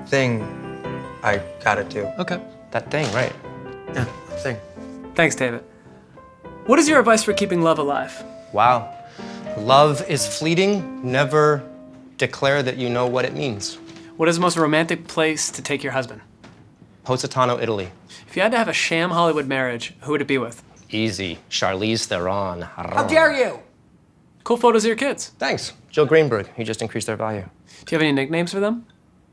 thing I gotta do. Okay. That thing, right. Yeah, thing. Thanks, David. What is your advice for keeping love alive? Wow. Love is fleeting. Never declare that you know what it means. What is the most romantic place to take your husband? Positano, Italy. If you had to have a sham Hollywood marriage, who would it be with? Easy. Charlize Theron. How dare you? Cool photos of your kids. Thanks. Joe Greenberg. He just increased their value. Do you have any nicknames for them?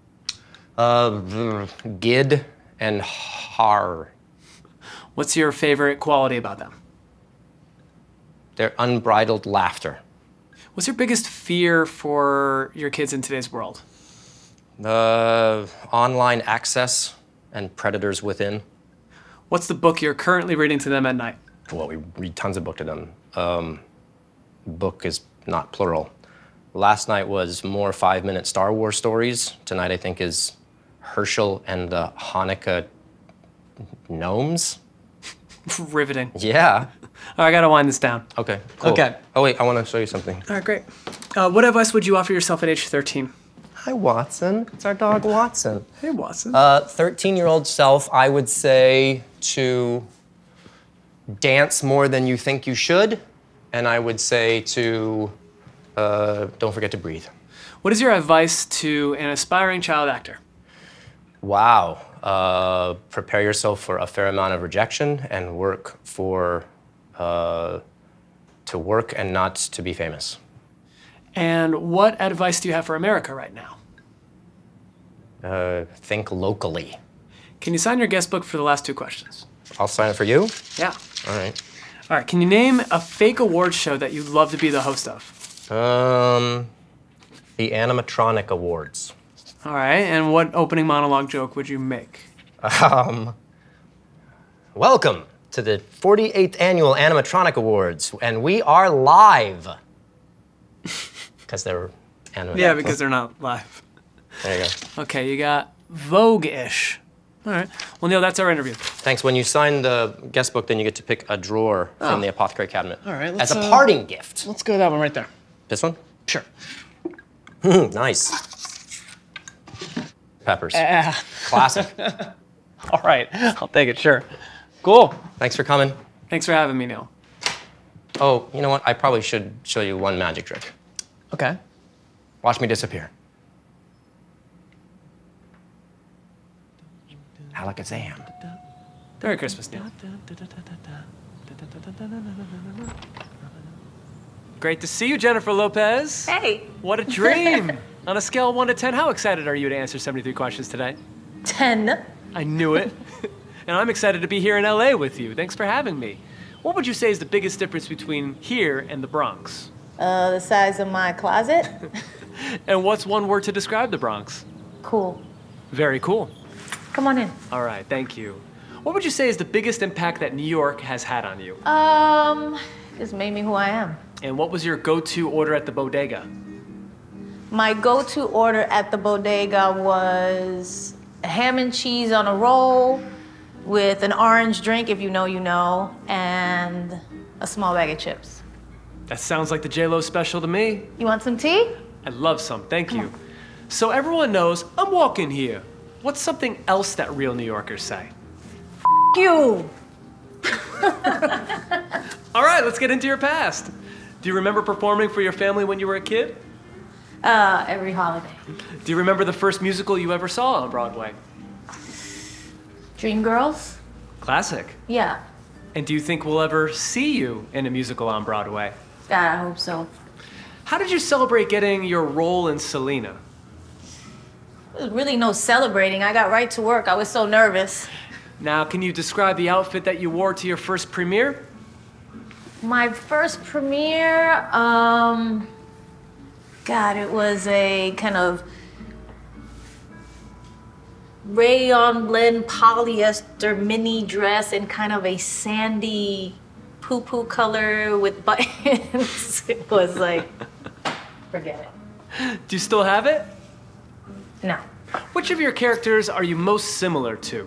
Gid and Har. What's your favorite quality about them? Their unbridled laughter. What's your biggest fear for your kids in today's world? Online access and predators within. What's the book you're currently reading to them at night? Well, we read tons of book to them. Book is not plural. Last night was more 5-minute Star Wars stories. Tonight, I think, is Herschel and the Hanukkah gnomes. Riveting. Yeah. I gotta wind this down. Okay, cool. Okay. Oh, wait, I want to show you something. All right, great. What advice would you offer yourself at age 13? Hi, Watson. It's our dog, Watson. Hey, Watson. 13-year-old self, I would say to dance more than you think you should. And I would say to don't forget to breathe. What is your advice to an aspiring child actor? Wow. Prepare yourself for a fair amount of rejection and work for, to work and not to be famous. And what advice do you have for America right now? Think locally. Can you sign your guest book for the last 2 questions? I'll sign it for you. Yeah. All right. All right, can you name a fake awards show that you'd love to be the host of? The Animatronic Awards. All right, and what opening monologue joke would you make? Welcome to the 48th Annual Animatronic Awards, and we are live. Because they're animatronic. Yeah, because they're not live. There you go. Okay, you got Vogue-ish. All right. Well, Neil, that's our interview. Thanks. When you sign the guest book, then you get to pick a drawer from the apothecary cabinet. All right, as a parting gift. Let's go to that one right there. This one? Sure. Nice. Peppers. Classic. All right, I'll take it, sure. Cool. Thanks for coming. Thanks for having me, Neil. Oh, you know what? I probably should show you one magic trick. Okay. Watch me disappear. Alakazam. Merry Christmas, Neil. Great to see you, Jennifer Lopez. Hey. What a dream. On a scale of 1 to 10, how excited are you to answer 73 questions today? 10. I knew it. And I'm excited to be here in LA with you. Thanks for having me. What would you say is the biggest difference between here and the Bronx? The size of my closet. And what's one word to describe the Bronx? Cool. Very cool. Come on in. All right, thank you. What would you say is the biggest impact that New York has had on you? It's made me who I am. And what was your go-to order at the bodega? My go-to order at the bodega was ham and cheese on a roll with an orange drink, if you know, you know, and a small bag of chips. That sounds like the J-Lo special to me. You want some tea? I'd love some, thank you. So everyone knows I'm walking here. What's something else that real New Yorkers say? You. All right, let's get into your past. Do you remember performing for your family when you were a kid? Every holiday. Do you remember the first musical you ever saw on Broadway? Dreamgirls? Classic. Yeah. And do you think we'll ever see you in a musical on Broadway? God, I hope so. How did you celebrate getting your role in Selena? There was really no celebrating. I got right to work. I was so nervous. Now, can you describe the outfit that you wore to your first premiere? My first premiere, God, it was a kind of rayon blend polyester mini dress in kind of a sandy poo-poo color with buttons. It was like, forget it. Do you still have it? No. Which of your characters are you most similar to?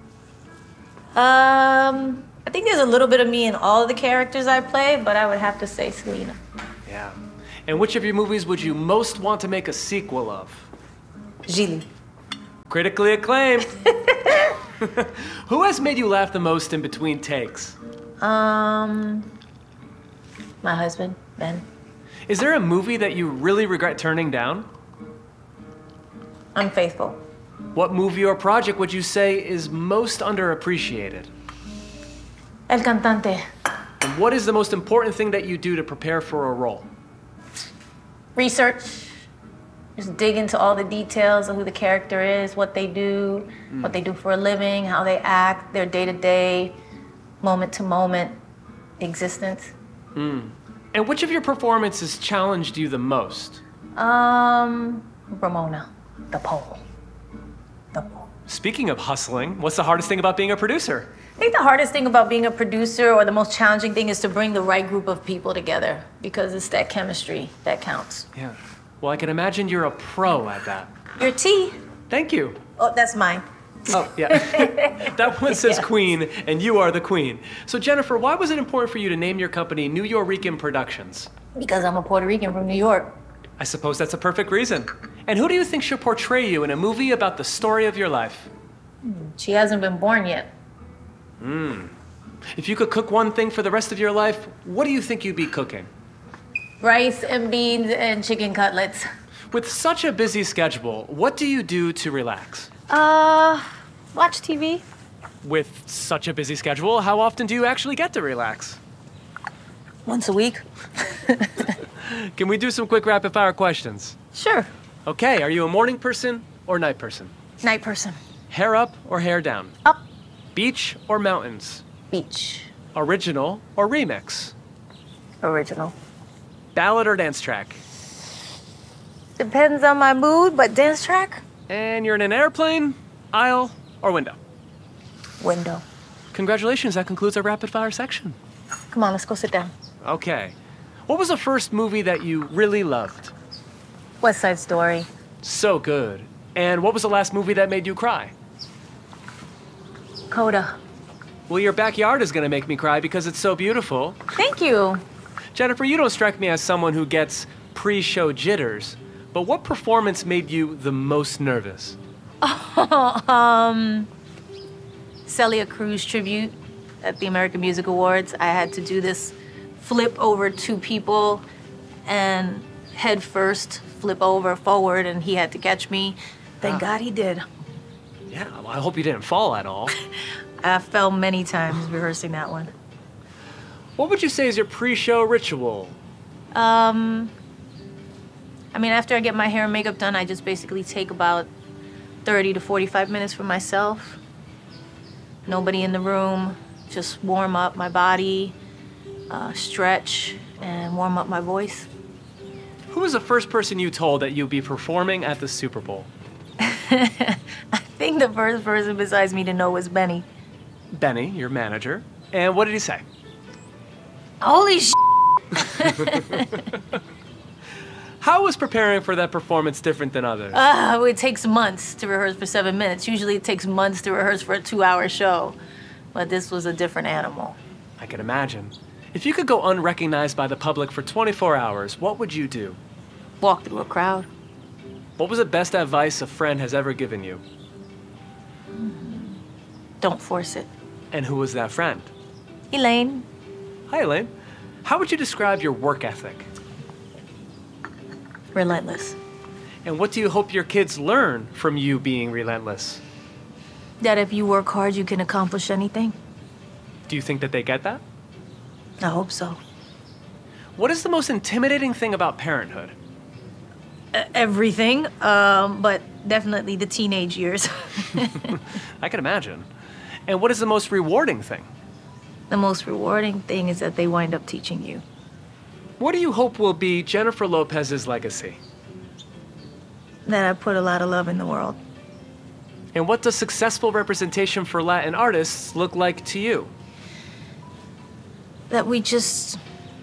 I think there's a little bit of me in all of the characters I play, but I would have to say Selena. Yeah. And which of your movies would you most want to make a sequel of? Gigli. Critically acclaimed. Who has made you laugh the most in between takes? My husband, Ben. Is there a movie that you really regret turning down? Unfaithful. What movie or project would you say is most underappreciated? El Cantante. And what is the most important thing that you do to prepare for a role? Research. Just dig into all the details of who the character is, what they do for a living, how they act, their day-to-day, moment-to-moment existence. And which of your performances challenged you the most? Ramona, the pole. The pole. Speaking of hustling, what's the hardest thing about being a producer? I think the hardest thing about being a producer, or the most challenging thing, is to bring the right group of people together, because it's that chemistry that counts. Yeah. Well, I can imagine you're a pro at that. Your tea. Thank you. Oh, that's mine. Oh, yeah. That one says Queen, and you are the queen. So, Jennifer, why was it important for you to name your company New Yorican Productions? Because I'm a Puerto Rican from New York. I suppose that's a perfect reason. And who do you think should portray you in a movie about the story of your life? She hasn't been born yet. If you could cook one thing for the rest of your life, what do you think you'd be cooking? Rice and beans and chicken cutlets. With such a busy schedule, what do you do to relax? Watch TV. With such a busy schedule, how often do you actually get to relax? Once a week. Can we do some quick rapid fire questions? Sure. Okay, are you a morning person or night person? Night person. Hair up or hair down? Up. Beach or mountains? Beach. Original or remix? Original. Ballad or dance track? Depends on my mood, but dance track? And you're in an airplane, aisle, or window? Window. Congratulations, that concludes our rapid fire section. Come on, let's go sit down. Okay. What was the first movie that you really loved? West Side Story. So good. And what was the last movie that made you cry? Coda. Well, your backyard is gonna make me cry because it's so beautiful. Thank you. Jennifer, you don't strike me as someone who gets pre-show jitters, but what performance made you the most nervous? Celia Cruz tribute at the American Music Awards. I had to do this flip over two people and head first flip over forward, and he had to catch me. Thank God he did. Yeah, well, I hope you didn't fall at all. I fell many times rehearsing that one. What would you say is your pre-show ritual? I mean, after I get my hair and makeup done, I just basically take about 30 to 45 minutes for myself. Nobody in the room, just warm up my body, stretch, and warm up my voice. Who was the first person you told that you'd be performing at the Super Bowl? I think the first person besides me to know was Benny. Benny, your manager. And what did he say? Holy sh**! How was preparing for that performance different than others? It takes months to rehearse for 7 minutes. Usually it takes months to rehearse for a 2-hour show. But this was a different animal. I can imagine. If you could go unrecognized by the public for 24 hours, what would you do? Walk through a crowd. What was the best advice a friend has ever given you? Don't force it. And who was that friend? Elaine. Hi, Elaine. How would you describe your work ethic? Relentless. And what do you hope your kids learn from you being relentless? That if you work hard, you can accomplish anything. Do you think that they get that? I hope so. What is the most intimidating thing about parenthood? Everything, but definitely the teenage years. I can imagine. And what is the most rewarding thing? The most rewarding thing is that they wind up teaching you. What do you hope will be Jennifer Lopez's legacy? That I put a lot of love in the world. And what does successful representation for Latin artists look like to you? That we just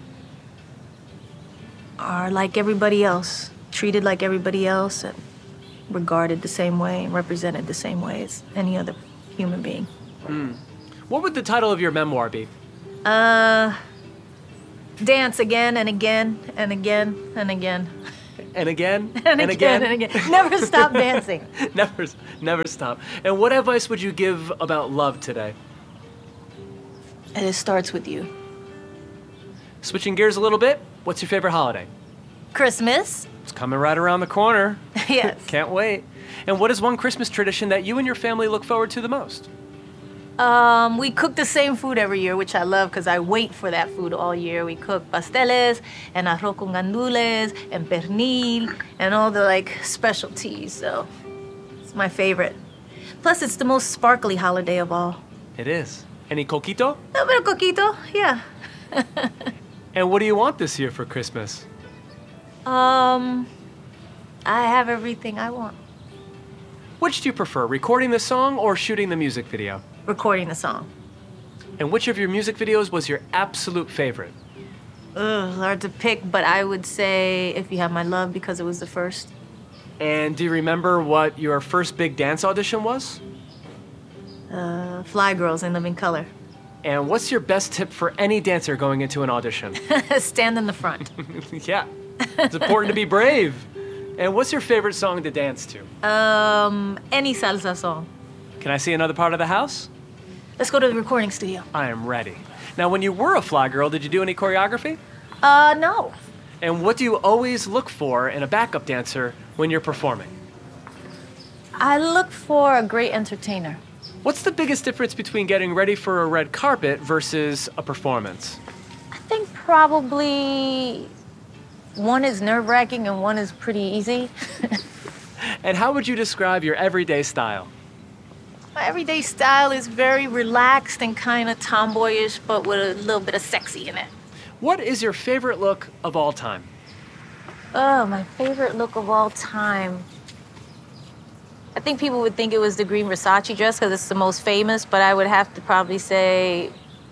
are like everybody else, treated like everybody else, and regarded the same way and represented the same way as any other human being. What would the title of your memoir be? Dance again and again and again and again. and again and again and again. Never stop dancing. Never stop. And what advice would you give about love today? And it starts with you. Switching gears a little bit, what's your favorite holiday? Christmas. It's coming right around the corner. Yes. Can't wait. And what is one Christmas tradition that you and your family look forward to the most? We cook the same food every year, which I love because I wait for that food all year. We cook pasteles and arroz con gandules and pernil and all the like specialties. So it's my favorite. Plus, it's the most sparkly holiday of all. It is. Any coquito? A little bit of coquito, yeah. And what do you want this year for Christmas? I have everything I want. Which do you prefer, recording the song or shooting the music video? Recording the song. And which of your music videos was your absolute favorite? Ugh, hard to pick, but I would say If You Have My Love because it was the first. And do you remember what your first big dance audition was? Fly Girls in Living Color. And what's your best tip for any dancer going into an audition? Stand in the front. Yeah, it's important to be brave. And what's your favorite song to dance to? Any salsa song. Can I see another part of the house? Let's go to the recording studio. I am ready. Now, when you were a fly girl, did you do any choreography? No. And what do you always look for in a backup dancer when you're performing? I look for a great entertainer. What's the biggest difference between getting ready for a red carpet versus a performance? I think probably one is nerve-wracking and one is pretty easy. And how would you describe your everyday style? My everyday style is very relaxed and kind of tomboyish, but with a little bit of sexy in it. What is your favorite look of all time? Oh, my favorite look of all time. I think people would think it was the green Versace dress because it's the most famous, but I would have to probably say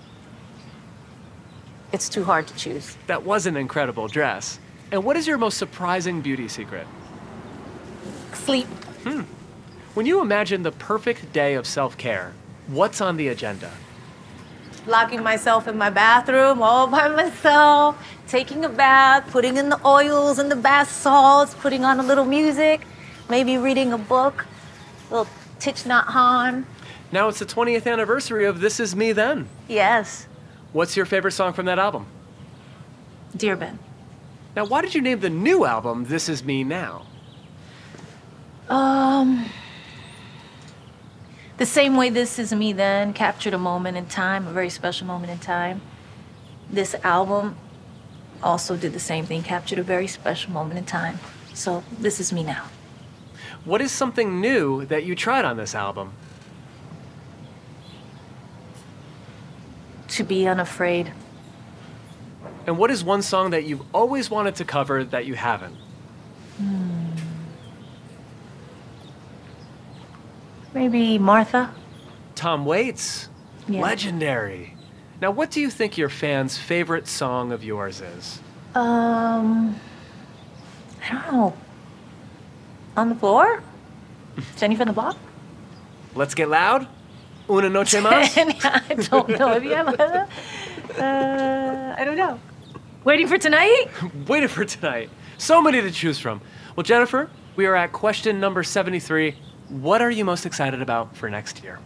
it's too hard to choose. That was an incredible dress. And what is your most surprising beauty secret? Sleep. When you imagine the perfect day of self-care, what's on the agenda? Locking myself in my bathroom all by myself, taking a bath, putting in the oils and the bath salts, putting on a little music, maybe reading a book, a little Thich Nhat Hanh. Now it's the 20th anniversary of This Is Me Then. Yes, What's your favorite song from that album? Dear Ben. Now, why did you name the new album This Is Me Now? The same way This Is Me Then captured a moment in time, a very special moment in time. This album also did the same thing, captured a very special moment in time. So this is me now. What is something new that you tried on this album? To be unafraid. And what is one song that you've always wanted to cover that you haven't? Maybe Martha? Tom Waits. Yeah. Legendary. Now, what do you think your fans' favorite song of yours is? I don't know. On the floor? Jenny from the Block? Let's Get Loud? Una Noche Más? I don't know. Have you ever? I don't know. Waiting for Tonight? Waiting for Tonight. So many to choose from. Well, Jennifer, we are at question number 73. What are you most excited about for next year?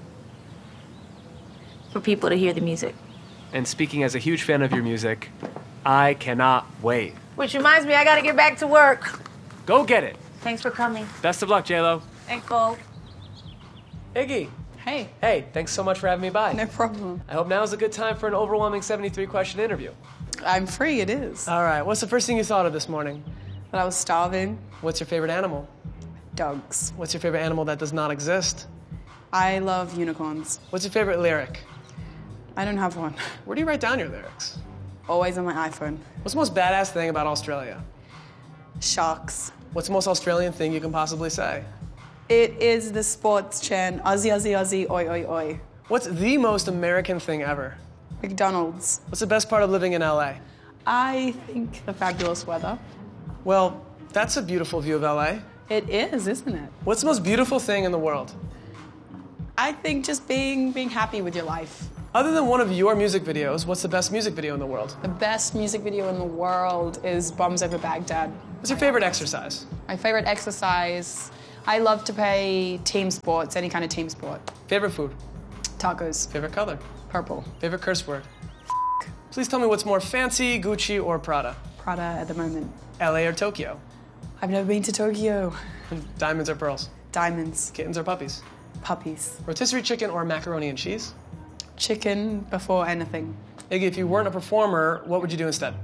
For people to hear the music. And speaking as a huge fan of your music, I cannot wait. Which reminds me, I gotta get back to work. Go get it. Thanks for coming. Best of luck, J-Lo. Thanks, Cole. Iggy. Hey, Hey, thanks so much for having me by. no problem. I hope now is a good time for an overwhelming 73-question interview. I'm free, it is. All right, what's the first thing you thought of this morning? But I was starving. What's your favorite animal? Dogs. What's your favorite animal that does not exist? I love unicorns. What's your favorite lyric? I don't have one. Where do you write down your lyrics? Always on my iPhone. What's the most badass thing about Australia? Sharks. What's the most Australian thing you can possibly say? It is the sports chant, Aussie, Aussie, Aussie, oi, oi, oi. What's the most American thing ever? McDonald's. What's the best part of living in LA? I think the fabulous weather. Well, that's a beautiful view of LA. It is, isn't it? What's the most beautiful thing in the world? I think just being happy with your life. Other than one of your music videos, what's the best music video in the world? The best music video in the world is Bombs Over Baghdad. What's your favorite exercise? My favorite exercise, I love to play team sports, any kind of team sport. Favorite food? Tacos, Favorite color? purple, Favorite curse word? Please tell me what's more fancy, Gucci or Prada? Prada at the moment. LA or Tokyo? I've never been to Tokyo. Diamonds or pearls? Diamonds, Kittens or puppies? puppies, Rotisserie chicken or macaroni and cheese? chicken before anything. Iggy, if you weren't a performer, what would you do instead?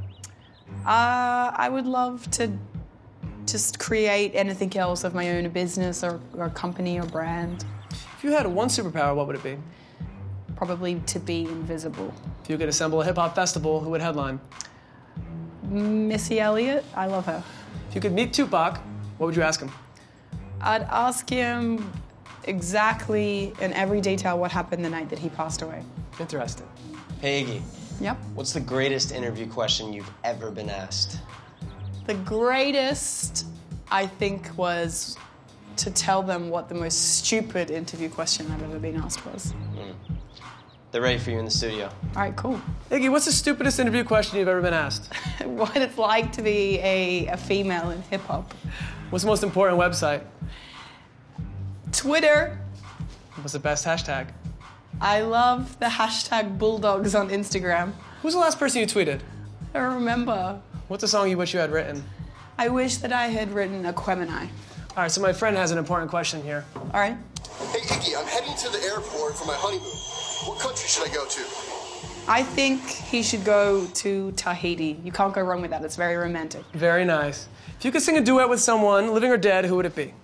I would love to just create anything else of my own, a business or a company or brand. If you had one superpower, what would it be? Probably to be invisible. If you could assemble a hip-hop festival, who would headline? Missy Elliott, I love her. If you could meet Tupac, what would you ask him? I'd ask him exactly in every detail what happened the night that he passed away. Interesting. Hey, Iggy, Yep. what's the greatest interview question you've ever been asked? The greatest, I think, was to tell them what the most stupid interview question I've ever been asked was. They're ready for you in the studio. All right, cool. Iggy, what's the stupidest interview question you've ever been asked? What it's like to be a female in hip hop. What's the most important website? Twitter. What's the best hashtag? I love the hashtag bulldogs on Instagram. Who's the last person you tweeted? I don't remember. What's a song you wish you had written? I wish that I had written Aquemini. All right, so my friend has an important question here. All right. Hey, Iggy, I'm heading to the airport for my honeymoon. What country should I go to? I think he should go to Tahiti. You can't go wrong with that. It's very romantic. Very nice. If you could sing a duet with someone, living or dead, who would it be?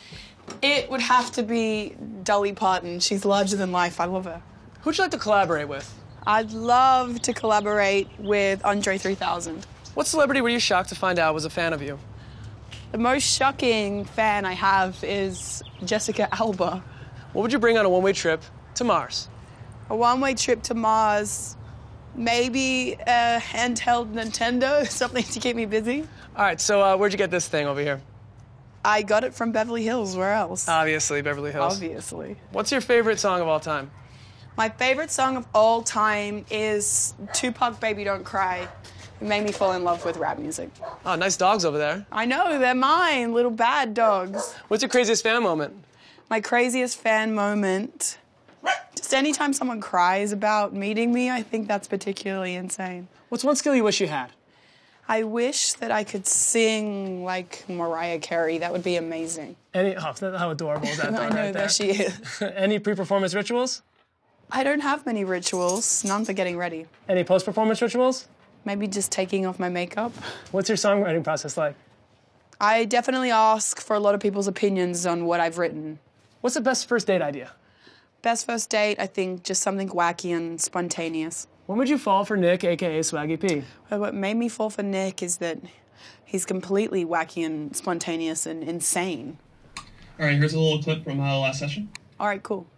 It would have to be Dolly Parton. She's larger than life. I love her. Who'd you like to collaborate with? I'd love to collaborate with Andre 3000. What celebrity were you shocked to find out was a fan of you? The most shocking fan I have is Jessica Alba. What would you bring on a one-way trip to Mars? A one-way trip to Mars, maybe a handheld Nintendo, something to keep me busy. All right, so where'd you get this thing over here? I got it from Beverly Hills. Where else? Obviously, Beverly Hills. Obviously. What's your favorite song of all time? My favorite song of all time is Tupac, Baby Don't Cry. It made me fall in love with rap music. Oh, nice dogs over there. I know, they're mine, little bad dogs. What's your craziest fan moment? My craziest fan moment, just anytime someone cries about meeting me, I think that's particularly insane. What's one skill you wish you had? I wish that I could sing like Mariah Carey. That would be amazing. How adorable is that? I know, there she is. Any pre-performance rituals? I don't have many rituals, none for getting ready. Any post-performance rituals? Maybe just taking off my makeup. What's your songwriting process like? I definitely ask for a lot of people's opinions on what I've written. What's the best first date idea? Best first date, I think just something wacky and spontaneous. When would you fall for Nick, a.k.a. Swaggy P? But what made me fall for Nick is that he's completely wacky and spontaneous and insane. All right, here's a little clip from the last session. All right, cool.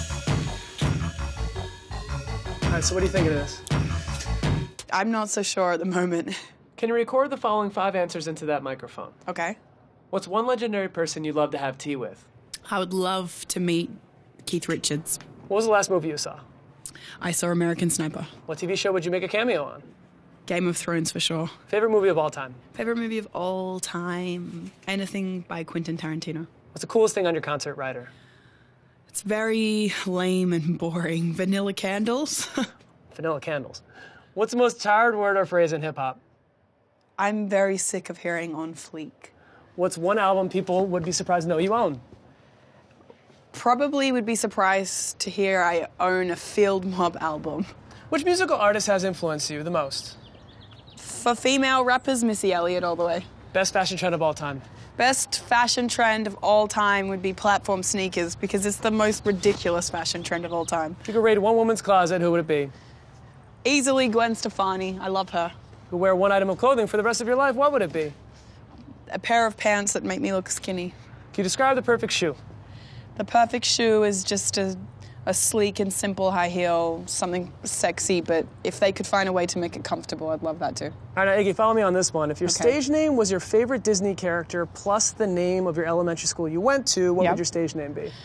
All right, so what do you think of this? I'm not so sure at the moment. Can you record the following 5 answers into that microphone? Okay. What's one legendary person you'd love to have tea with? I would love to meet Keith Richards. What was the last movie you saw? I saw American Sniper. What TV show would you make a cameo on? Game of Thrones for sure. Favorite movie of all time? Favorite movie of all time? Anything by Quentin Tarantino. What's the coolest thing on your concert rider? It's very lame and boring. Vanilla candles. Vanilla candles. What's the most tired word or phrase in hip-hop? I'm very sick of hearing On Fleek. What's one album people would be surprised to know you own? Probably would be surprised to hear I own a Field Mob album. Which musical artist has influenced you the most? For female rappers, Missy Elliott all the way. Best fashion trend of all time? Best fashion trend of all time would be platform sneakers because it's the most ridiculous fashion trend of all time. If you could rate one woman's closet, who would it be? Easily Gwen Stefani. I love her. You could wear one item of clothing for the rest of your life, what would it be? A pair of pants that make me look skinny. Can you describe the perfect shoe? The perfect shoe is just a sleek and simple high heel, something sexy, but if they could find a way to make it comfortable, I'd love that too. All right, now, Iggy, follow me on this one. If your Okay. stage name was your favorite Disney character plus the name of your elementary school you went to, what Yep. would your stage name be?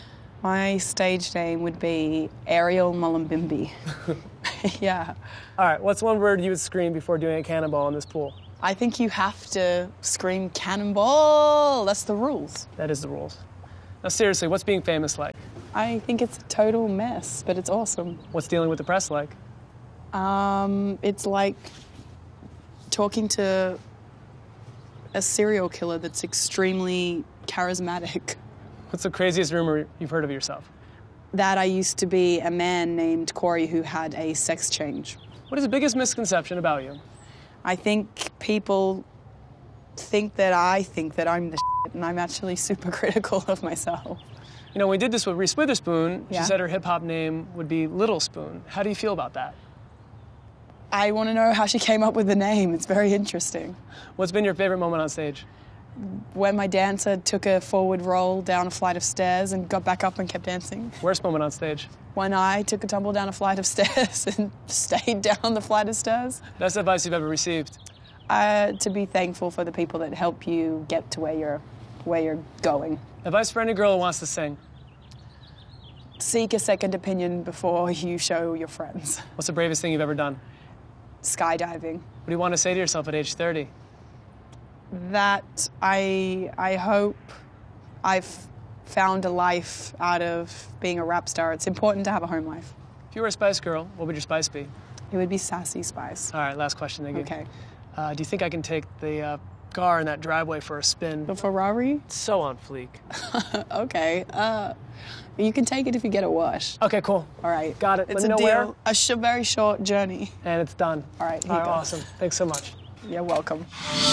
My stage name would be Ariel Mullumbimby. Yeah. All right, what's one word you would scream before doing a cannonball in this pool? I think you have to scream cannonball. That's the rules. That is the rules. Now, seriously, what's being famous like? I think it's a total mess, but it's awesome. What's dealing with the press like? It's like talking to a serial killer that's extremely charismatic. What's the craziest rumor you've heard of yourself? That I used to be a man named Corey who had a sex change. What is the biggest misconception about you? I think people think that I'm the shit, and I'm actually super critical of myself. You know, when we did this with Reese Witherspoon, Yeah. she said her hip-hop name would be Little Spoon. How do you feel about that? I want to know how she came up with the name. It's very interesting. What's been your favorite moment on stage? When my dancer took a forward roll down a flight of stairs and got back up and kept dancing. Worst moment on stage? When I took a tumble down a flight of stairs and stayed down the flight of stairs. Best advice you've ever received? To be thankful for the people that help you get to where you're going. Advice for any girl who wants to sing? Seek a second opinion before you show your friends. What's the bravest thing you've ever done? Skydiving. What do you want to say to yourself at age 30? That I hope I've found a life out of being a rap star. It's important to have a home life. If you were a Spice Girl, what would your spice be? It would be Sassy Spice. All right, last question, Iggy. Okay. Do you think I can take the car in that driveway for a spin? The Ferrari? So on fleek. Okay. You can take it if you get a wash. Okay, cool. All right. Got it. It's Let me a know deal. where. A very short journey. And it's done. All right, here All you right, go. awesome. Thanks so much. You're welcome.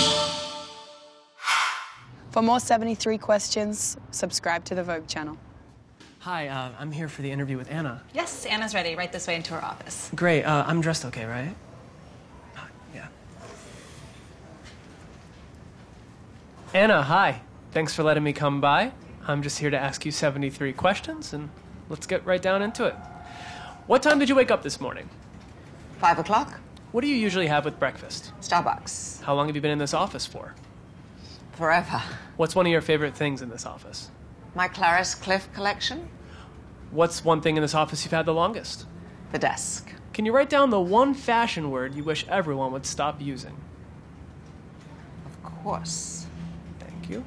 For more 73 questions, subscribe to the Vogue channel. Hi, I'm here for the interview with Anna. Yes, Anna's ready. Right this way into her office. Great. I'm dressed okay, right? Yeah. Anna, hi. Thanks for letting me come by. I'm just here to ask you 73 questions, and let's get right down into it. What time did you wake up this morning? 5 o'clock. What do you usually have with breakfast? Starbucks. How long have you been in this office for? Forever. What's one of your favorite things in this office? My Clarice Cliff collection. What's one thing in this office you've had the longest? The desk. Can you write down the one fashion word you wish everyone would stop using? Of course. Thank you.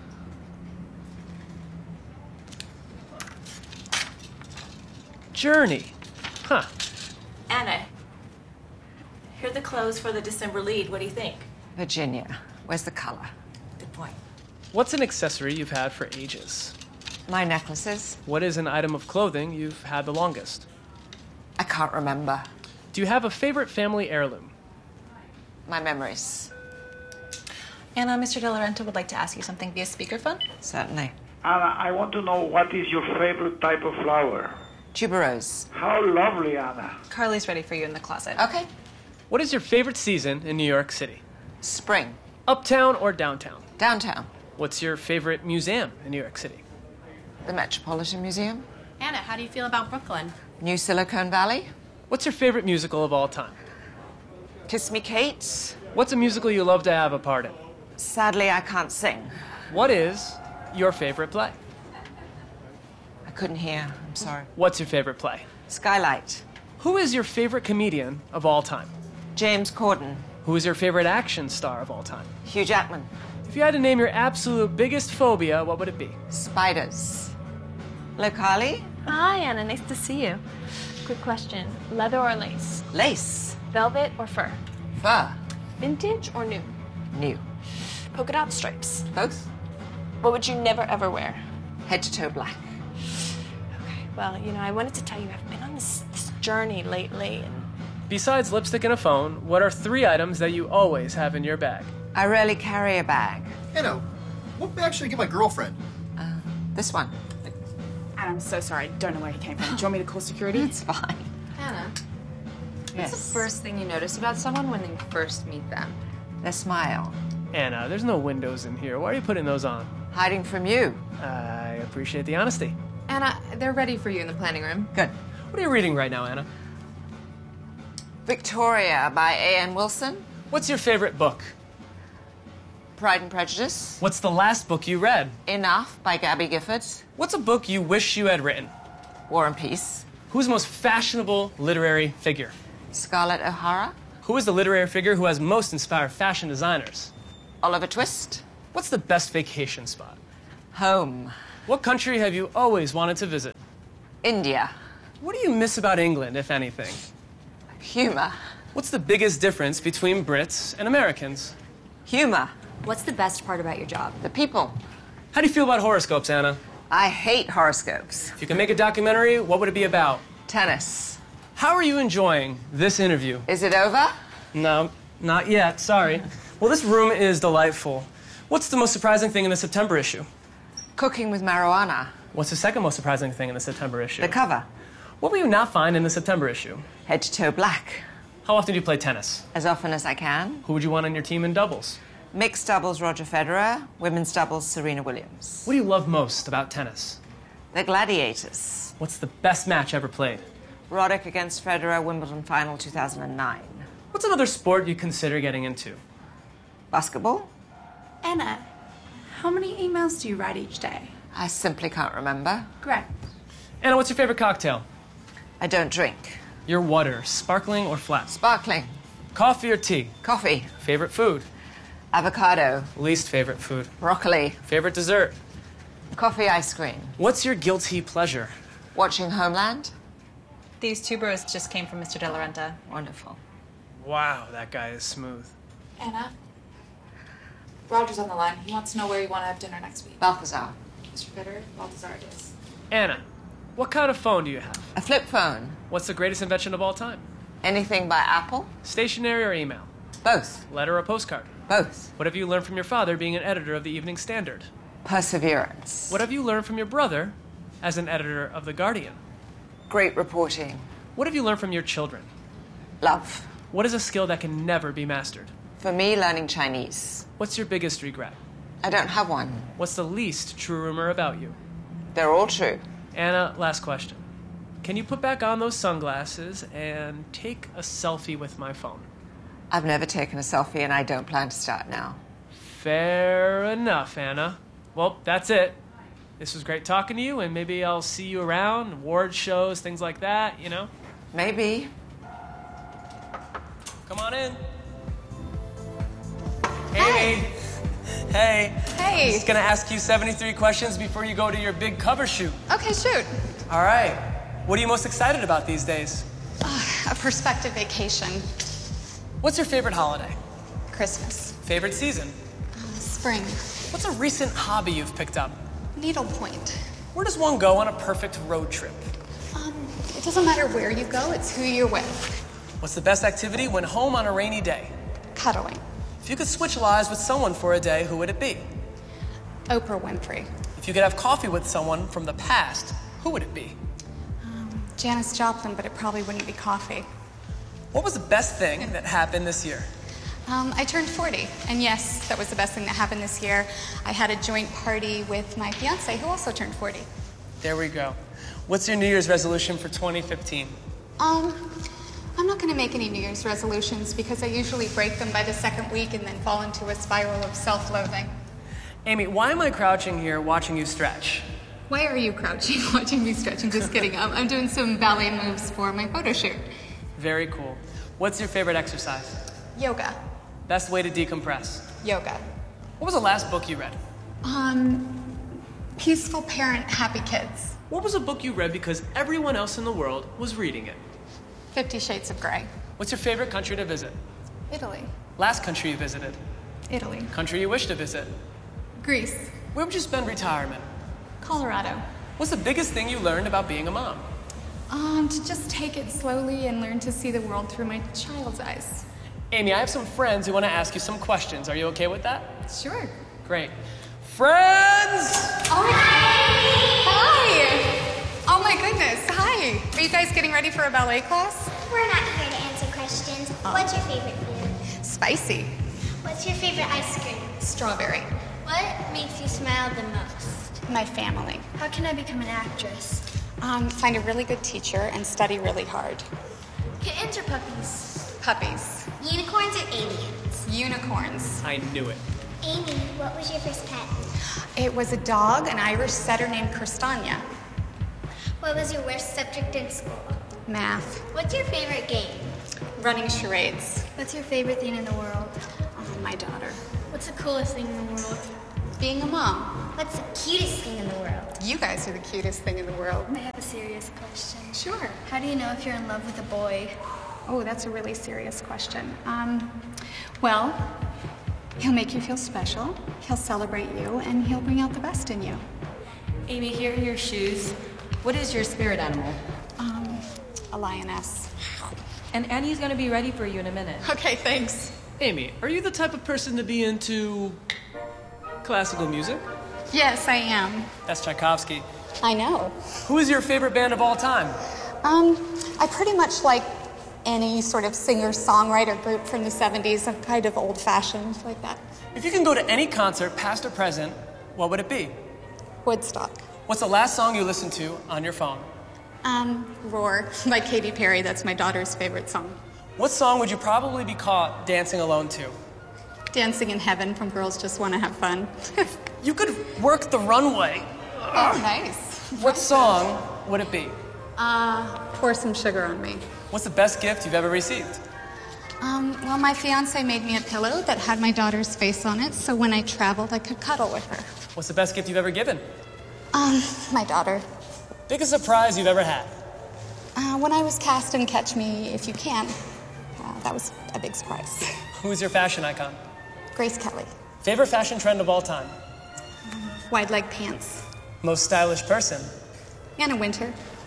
Journey. Huh. Anna, here are the clothes for the December lead. What do you think? Virginia. Where's the color? Good point. What's an accessory you've had for ages? My necklaces. What is an item of clothing you've had the longest? I can't remember. Do you have a favorite family heirloom? My memories. Anna, Mr. De Laurenta would like to ask you something via speakerphone. Certainly. Anna, I want to know what is your favorite type of flower? Tuberose. How lovely, Anna. Carly's ready for you in the closet. Okay. What is your favorite season in New York City? Spring. Uptown or downtown? Downtown. What's your favorite museum in New York City? The Metropolitan Museum. Anna, how do you feel about Brooklyn? New Silicon Valley. What's your favorite musical of all time? Kiss Me Kate. What's a musical you love to have a part in? Sadly, I can't sing. What is your favorite play? I couldn't hear. I'm sorry. What's your favorite play? Skylight. Who is your favorite comedian of all time? James Corden. Who is your favorite action star of all time? Hugh Jackman. If you had to name your absolute biggest phobia, what would it be? Spiders. Hello, Carly. Hi, Anna. Nice to see you. Quick question. Leather or lace? Lace. Velvet or fur? Fur. Vintage or new? New. Polka dot stripes? Both. What would you never ever wear? Head to toe black. Okay, well, I wanted to tell you I've been on this journey lately, and Besides lipstick and a phone, what are 3 items that you always have in your bag? I rarely carry a bag. Anna, what bag should I get my girlfriend? This one. I'm so sorry. I don't know where he came from. Do you want me to call security? It's fine. Anna, Yes. what's the first thing you notice about someone when you first meet them? Their smile. Anna, there's no windows in here. Why are you putting those on? Hiding from you. I appreciate the honesty. Anna, they're ready for you in the planning room. Good. What are you reading right now, Anna? Victoria by A.N. Wilson. What's your favorite book? Pride and Prejudice. What's the last book you read? Enough by Gabby Gifford. What's a book you wish you had written? War and Peace. Who's the most fashionable literary figure? Scarlett O'Hara. Who is the literary figure who has most inspired fashion designers? Oliver Twist. What's the best vacation spot? Home. What country have you always wanted to visit? India. What do you miss about England, if anything? Humor. What's the biggest difference between Brits and Americans? Humor. What's the best part about your job? The people. How do you feel about horoscopes, Anna? I hate horoscopes. If you could make a documentary, what would it be about? Tennis. How are you enjoying this interview? Is it over? No, not yet, sorry. Well, this room is delightful. What's the most surprising thing in the September issue? Cooking with marijuana. What's the second most surprising thing in the September issue? The cover. What will you not find in the September issue? Head to toe black. How often do you play tennis? As often as I can. Who would you want on your team in doubles? Mixed doubles, Roger Federer. Women's doubles, Serena Williams. What do you love most about tennis? The gladiators. What's the best match ever played? Roddick against Federer, Wimbledon final 2009. What's another sport you consider getting into? Basketball. Anna, how many emails do you write each day? I simply can't remember. Great. Anna, what's your favorite cocktail? I don't drink. Your water, sparkling or flat? Sparkling. Coffee or tea? Coffee. Favorite food? Avocado. Least favorite food? Broccoli. Favorite dessert? Coffee ice cream. What's your guilty pleasure? Watching Homeland. These tuberos just came from Mr. De La Renta. Wonderful. Wow, that guy is smooth. Anna? Roger's on the line. He wants to know where you want to have dinner next week. Balthazar. Mr. Federer, Balthazar it is. Anna, what kind of phone do you have? A flip phone. What's the greatest invention of all time? Anything by Apple? Stationery or email? Both. Letter or postcard? Both. What have you learned from your father being an editor of the Evening Standard? Perseverance. What have you learned from your brother as an editor of The Guardian? Great reporting. What have you learned from your children? Love. What is a skill that can never be mastered? For me, learning Chinese. What's your biggest regret? I don't have one. What's the least true rumor about you? They're all true. Anna, last question. Can you put back on those sunglasses and take a selfie with my phone? I've never taken a selfie and I don't plan to start now. Fair enough, Anna. Well, that's it. This was great talking to you, and maybe I'll see you around, award shows, things like that, you know? Maybe. Come on in. Hey. Hey. Hey. I'm just gonna ask you 73 questions before you go to your big cover shoot. Okay, shoot. All right. What are you most excited about these days? A prospective vacation. What's your favorite holiday? Christmas. Favorite season? Spring. What's a recent hobby you've picked up? Needlepoint. Where does one go on a perfect road trip? It doesn't matter where you go, it's who you're with. What's the best activity when home on a rainy day? Cuddling. If you could switch lives with someone for a day, who would it be? Oprah Winfrey. If you could have coffee with someone from the past, who would it be? Janis Joplin, but it probably wouldn't be coffee. What was the best thing that happened this year? I turned 40, and yes, that was the best thing that happened this year. I had a joint party with my fiance, who also turned 40. There we go. What's your New Year's resolution for 2015? I'm not going to make any New Year's resolutions because I usually break them by the second week and then fall into a spiral of self-loathing. Amy, why am I crouching here watching you stretch? Why are you crouching, watching me stretch? I'm just kidding. I'm doing some ballet moves for my photo shoot. Very cool. What's your favorite exercise? Yoga. Best way to decompress? Yoga. What was the last book you read? Peaceful Parent, Happy Kids. What was a book you read because everyone else in the world was reading it? 50 Shades of Grey. What's your favorite country to visit? Italy. Last country you visited? Italy. Country you wish to visit? Greece. Where would you spend retirement? Colorado. What's the biggest thing you learned about being a mom? To just take it slowly and learn to see the world through my child's eyes. Amy, I have some friends who want to ask you some questions. Are you okay with that? Sure. Great. Friends! Oh, hi! Oh my goodness, hi! Are you guys getting ready for a ballet class? We're not here to answer questions. What's your favorite food? Spicy. What's your favorite ice cream? Strawberry. What makes you smile the most? My family. How can I become an actress? Find a really good teacher and study really hard. Kittens or puppies? Puppies. Unicorns or aliens? Unicorns. I knew it. Amy, what was your first pet? It was a dog, an Irish setter named Kristania. What was your worst subject in school? Math. What's your favorite game? Running charades. What's your favorite thing in the world? My daughter. What's the coolest thing in the world? Being a mom. What's the cutest thing in the world? You guys are the cutest thing in the world. I have a serious question. Sure. How do you know if you're in love with a boy? Oh, that's a really serious question. Well, he'll make you feel special, he'll celebrate you, and he'll bring out the best in you. Amy, here are your shoes. What is your spirit animal? A lioness. And Annie's gonna be ready for you in a minute. Okay, thanks. Amy, are you the type of person to be into classical music? Yes, I am. That's Tchaikovsky. I know. Who is your favorite band of all time? I pretty much like any sort of singer-songwriter group from the 70s. I'm kind of old-fashioned like that. If you can go to any concert, past or present, what would it be? Woodstock. What's the last song you listened to on your phone? Roar by Katy Perry. That's my daughter's favorite song. What song would you probably be caught dancing alone to? Dancing in Heaven from Girls Just Want to Have Fun. You could work the runway. Oh, nice. What song would it be? Pour Some Sugar on Me. What's the best gift you've ever received? Well, my fiance made me a pillow that had my daughter's face on it, so when I traveled, I could cuddle with her. What's the best gift you've ever given? My daughter. Biggest surprise you've ever had? When I was cast in Catch Me If You Can. That was a big surprise. Who's your fashion icon? Grace Kelly. Favorite fashion trend of all time? Wide leg pants. Most stylish person? Anna Winter.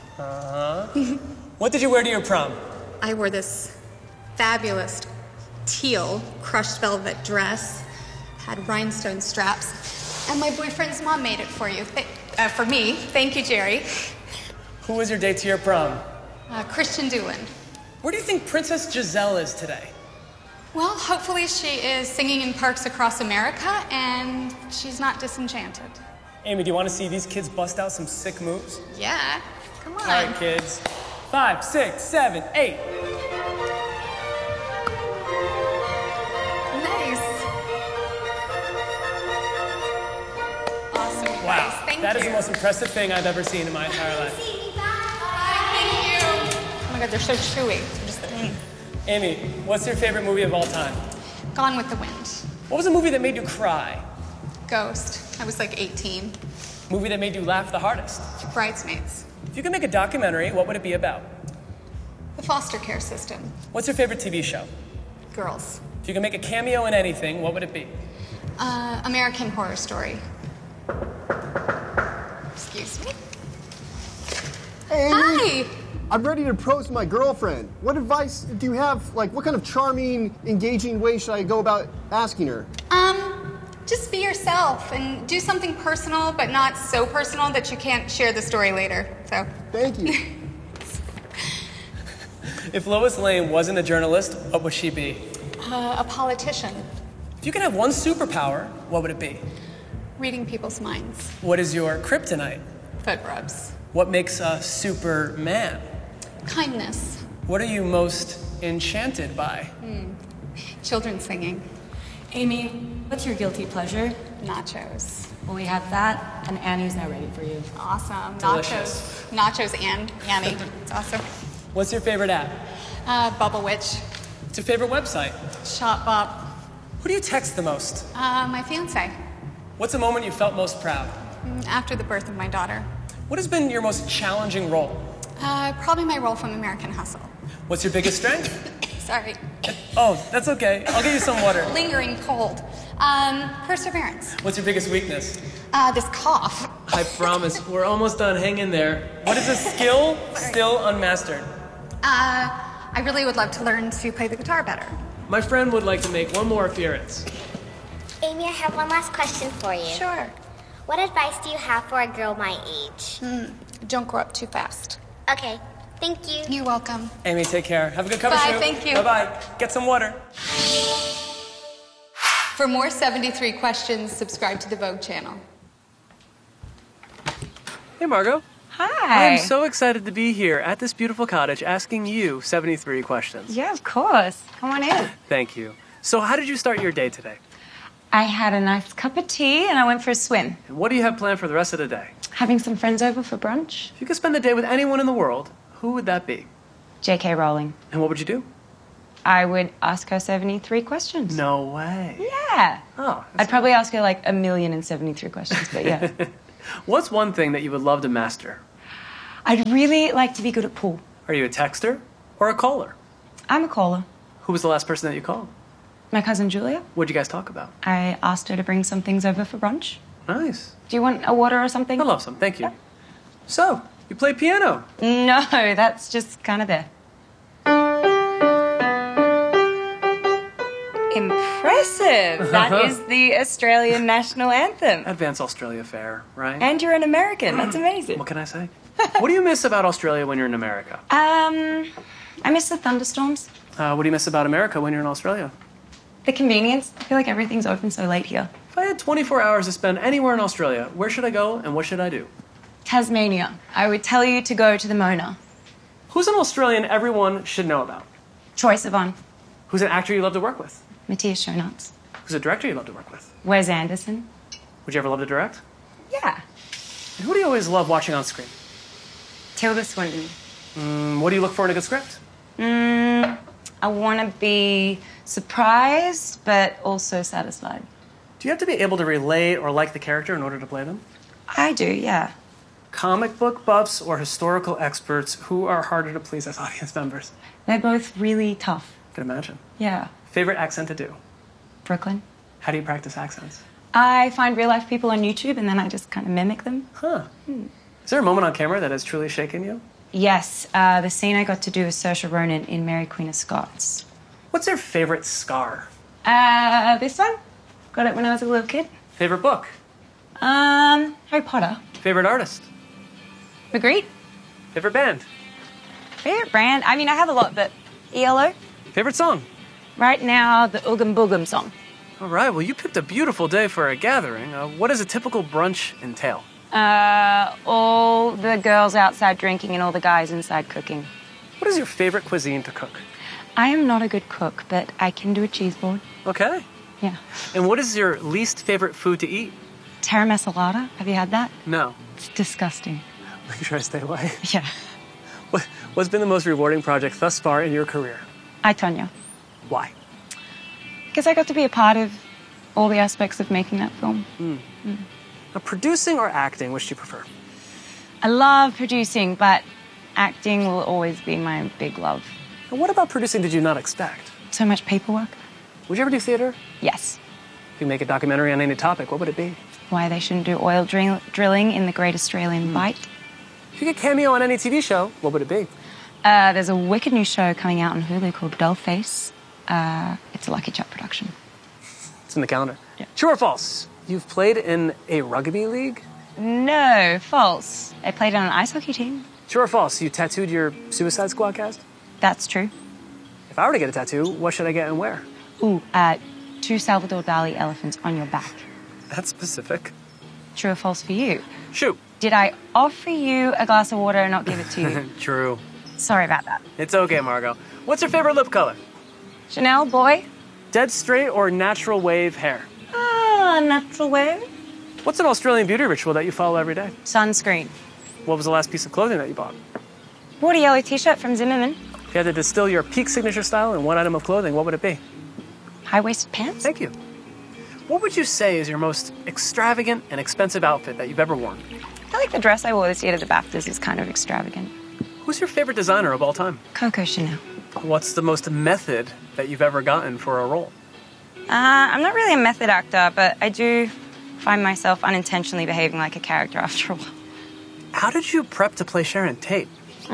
What did you wear to your prom? I wore this fabulous teal crushed velvet dress, had rhinestone straps, and my boyfriend's mom made it for you. For me. Thank you, Jerry. Who was your date to your prom? Christian Doolin. Where do you think Princess Giselle is today? Well, hopefully she is singing in parks across America, and she's not disenchanted. Amy, do you want to see these kids bust out some sick moves? Yeah. Come on. All right, kids. 5, 6, 7, 8. Nice. Awesome. Wow. Guys. Thank That you. is the most impressive thing I've ever seen in my entire life. Thank you. Oh my God, they're so chewy. Amy, what's your favorite movie of all time? Gone with the Wind. What was a movie that made you cry? Ghost. I was like 18. Movie that made you laugh the hardest? Bridesmaids. If you could make a documentary, what would it be about? The foster care system. What's your favorite TV show? Girls. If you could make a cameo in anything, what would it be? American Horror Story. Excuse me. Hey, Hi. I'm ready to propose to my girlfriend. What advice do you have? Like, what kind of charming, engaging way should I go about asking her? Just be yourself and do something personal, but not so personal that you can't share the story later. So. Thank you. If Lois Lane wasn't a journalist, what would she be? A politician. If you could have one superpower, what would it be? Reading people's minds. What is your kryptonite? Foot rubs. What makes a Superman? Kindness. What are you most enchanted by? Children singing. Amy, what's your guilty pleasure? Nachos. Well, we have that, and Annie's now ready for you. Awesome. Delicious. Nachos and Annie. It's awesome. What's your favorite app? Bubble Witch. What's your favorite website? Shopbop. Who do you text the most? My fiance. What's a moment you felt most proud? After the birth of my daughter. What has been your most challenging role? Probably my role from American Hustle. What's your biggest strength? Sorry. Oh, that's okay. I'll get you some water. Lingering cold. Perseverance. What's your biggest weakness? This cough. I promise, we're almost done. Hang in there. What is a skill still unmastered? I really would love to learn to play the guitar better. My friend would like to make one more appearance. Amy, I have one last question for you. Sure. What advice do you have for a girl my age? Don't grow up too fast. Okay, thank you. You're welcome. Amy, take care. Have a good cover Bye, shoot. thank you. Bye-bye. Get some water. For more 73 questions, subscribe to the Vogue channel. Hey, Margot. Hi. I'm so excited to be here at this beautiful cottage asking you 73 questions. Yeah, of course. Come on in. Thank you. So how did you start your day today? I had a nice cup of tea and I went for a swim. And what do you have planned for the rest of the day? Having some friends over for brunch. If you could spend the day with anyone in the world, who would that be? J.K. Rowling. And what would you do? I would ask her 73 questions. No way. Yeah. Oh. I'd probably ask her like 1,073 questions, but yeah. What's one thing that you would love to master? I'd really like to be good at pool. Are you a texter or a caller? I'm a caller. Who was the last person that you called? My cousin Julia. What'd you guys talk about? I asked her to bring some things over for brunch. Nice. Do you want a water or something? I'd love some, thank you. Yeah. So, you play piano? No, that's just kind of there. Impressive. That is the Australian national anthem. Advance Australia Fair, right? And you're an American. That's amazing. What can I say? What do you miss about Australia when you're in America? I miss the thunderstorms. What do you miss about America when you're in Australia? The convenience. I feel like everything's open so late here. If I had 24 hours to spend anywhere in Australia, where should I go and what should I do? Tasmania. I would tell you to go to the Mona. Who's an Australian everyone should know about? Troye Sivan. Who's an actor you love to work with? Matthias Schoenaerts. Who's a director you love to work with? Wes Anderson. Would you ever love to direct? Yeah. And who do you always love watching on screen? Tilda Swinton. What do you look for in a good script? I want to be surprised, but also satisfied. Do you have to be able to relate or like the character in order to play them? I do, yeah. Comic book buffs or historical experts, who are harder to please as audience members? They're both really tough. I can imagine. Yeah. Favorite accent to do? Brooklyn. How do you practice accents? I find real life people on YouTube and then I just kind of mimic them. Huh. Is there a moment on camera that has truly shaken you? Yes. The scene I got to do with Saoirse Ronan in Mary Queen of Scots. What's your favorite scar? This one. Got it when I was a little kid. Favorite book? Harry Potter. Favorite artist? Magritte. Favorite band? Favorite brand? I mean, I have a lot, but ELO. Favorite song? Right now, the Oogum Boogum song. All right, well, you picked a beautiful day for a gathering. What does a typical brunch entail? All the girls outside drinking and all the guys inside cooking. What is your favorite cuisine to cook? I am not a good cook, but I can do a cheese board. Okay. Yeah. And what is your least favorite food to eat? Terra Masalata. Have you had that? No. It's disgusting. Make sure I stay away. Yeah. What's been the most rewarding project thus far in your career? I, Tonya. Why? Because I got to be a part of all the aspects of making that film. Now, producing or acting, which do you prefer? I love producing, but acting will always be my big love. And what about producing did you not expect? So much paperwork. Would you ever do theater? Yes. If you make a documentary on any topic, what would it be? Why they shouldn't do oil drilling in the Great Australian Bight. If you could cameo on any TV show, what would it be? There's a wicked new show coming out on Hulu called Dollface. It's a Lucky Chuck production. It's in the calendar. Yeah. True or false? You've played in a rugby league? No, false. I played on an ice hockey team. True or false? You tattooed your Suicide Squad cast? That's true. If I were to get a tattoo, what should I get and where? Ooh, 2 Salvador Dali elephants on your back. That's specific. True or false for you? Shoot. Did I offer you a glass of water and not give it to you? True. Sorry about that. It's okay, Margot. What's your favorite lip color? Chanel, boy. Dead straight or natural wave hair? Natural wave. What's an Australian beauty ritual that you follow every day? Sunscreen. What was the last piece of clothing that you bought? Bought a yellow t-shirt from Zimmerman. If you had to distill your peak signature style in one item of clothing, what would it be? High-waisted pants. Thank you. What would you say is your most extravagant and expensive outfit that you've ever worn? I feel like the dress I wore this year to the BAFTAs is kind of extravagant. Who's your favorite designer of all time? Coco Chanel. What's the most method that you've ever gotten for a role? I'm not really a method actor, but I do find myself unintentionally behaving like a character after a while. How did you prep to play Sharon Tate?